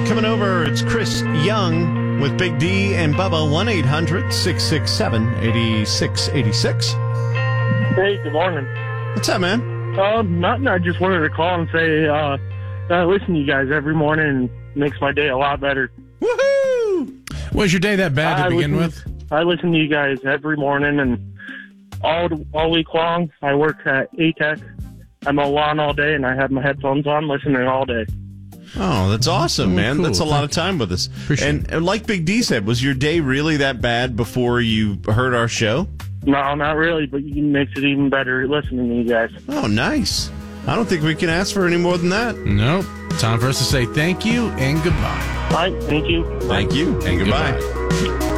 coming over. It's Chris Young with Big D and Bubba. 1-800-667-8686. Hey, good morning. What's up, man? Nothing. I just wanted to call and say I listen to you guys every morning and makes my day a lot better. Woohoo! Was your day that bad to begin with? I listen to you guys every morning and all week long. I work at ATEC. I mow lawn all day, and I have my headphones on, listening all day. Oh, that's awesome, man. Cool. That's a lot of time with us. Appreciate And like Big D said, was your day really that bad before you heard our show? No, not really, but it makes it even better listening to you guys. Oh, nice. I don't think we can ask for any more than that. Nope. Time for us to say thank you and goodbye. All right, thank you. Thank you and goodbye.